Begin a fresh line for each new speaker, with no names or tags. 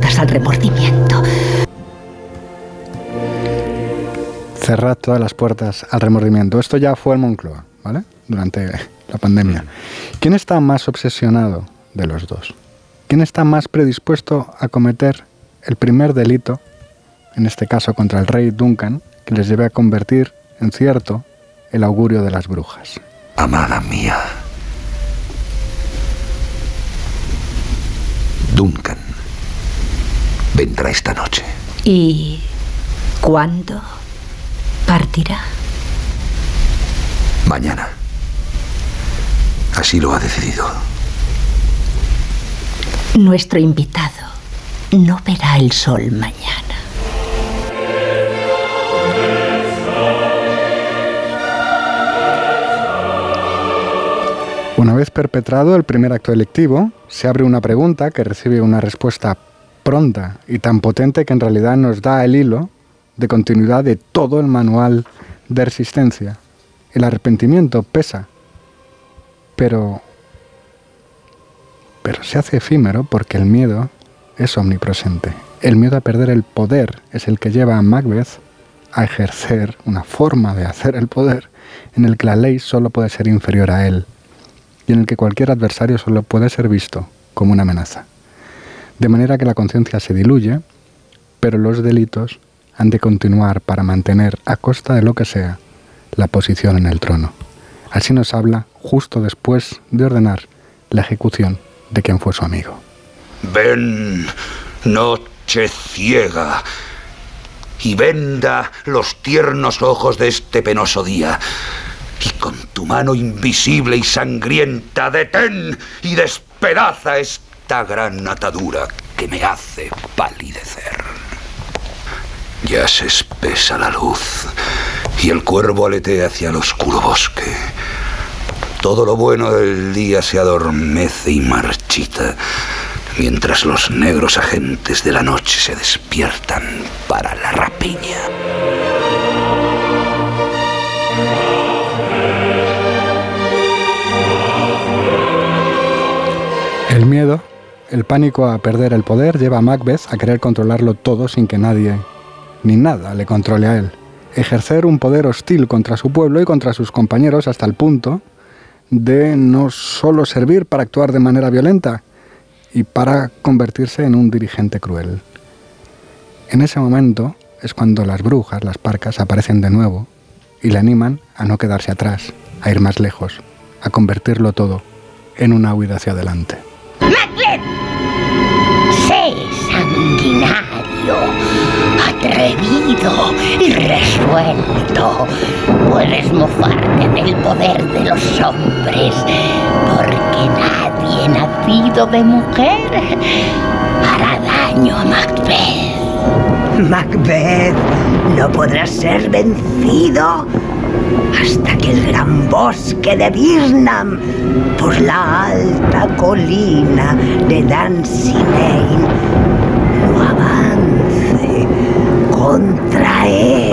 puertas al remordimiento.
Cerrad todas las puertas al remordimiento. Esto ya fue en Moncloa, ¿vale? Durante la pandemia. ¿Quién está más obsesionado de los dos? ¿Quién está más predispuesto a cometer el primer delito, en este caso contra el rey Duncan, que les lleve a convertir en cierto el augurio de las brujas?
Amada mía, Duncan vendrá esta noche.
¿Y cuándo partirá?
Mañana. Así lo ha decidido.
Nuestro invitado no verá el sol mañana.
Una vez perpetrado el primer acto delictivo, se abre una pregunta que recibe una respuesta pronta y tan potente que en realidad nos da el hilo de continuidad de todo el manual de resistencia. El arrepentimiento pesa, pero se hace efímero porque el miedo es omnipresente. El miedo a perder el poder es el que lleva a Macbeth a ejercer una forma de hacer el poder en el que la ley solo puede ser inferior a él y en el que cualquier adversario solo puede ser visto como una amenaza. De manera que la conciencia se diluye, pero los delitos han de continuar para mantener, a costa de lo que sea, la posición en el trono. Así nos habla justo después de ordenar la ejecución de quien fue su amigo.
Ven, noche ciega, y venda los tiernos ojos de este penoso día, y con tu mano invisible y sangrienta detén y despedaza esta gran atadura que me hace palidecer. Ya se espesa la luz y el cuervo aletea hacia el oscuro bosque. Todo lo bueno del día se adormece y marchita, mientras los negros agentes de la noche se despiertan para la rapiña.
El miedo, el pánico a perder el poder lleva a Macbeth a querer controlarlo todo sin que nadie ni nada le controle a él. Ejercer un poder hostil contra su pueblo y contra sus compañeros hasta el punto de no solo servir para actuar de manera violenta y para convertirse en un dirigente cruel. En ese momento es cuando las brujas, las parcas, aparecen de nuevo y le animan a no quedarse atrás, a ir más lejos, a convertirlo todo en una huida hacia adelante.
¡Macbeth! ¡Sé sanguinario, atrevido y resuelto! Puedes mofarte del poder de los hombres, porque nadie nacido de mujer hará daño a Macbeth. Macbeth no podrá ser vencido hasta que el gran bosque de Birnam, por la alta colina de Dunsinane, no avance contra él.